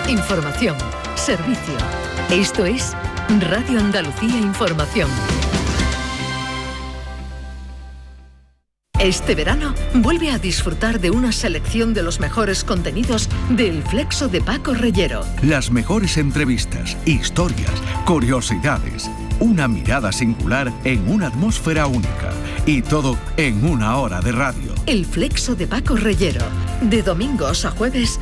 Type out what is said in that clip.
Información, servicio. Esto es Radio Andalucía Información. Este verano, vuelve a disfrutar de una selección de los mejores contenidos del Flexo de Paco Reyero. Las mejores entrevistas, historias, curiosidades, una mirada singular en una atmósfera única. Y todo en una hora de radio. El Flexo de Paco Reyero, de domingos a jueves